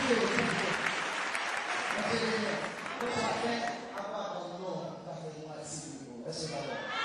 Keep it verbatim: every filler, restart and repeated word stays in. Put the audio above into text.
That's what I think. I'm not going to know. That's what I see. That's what I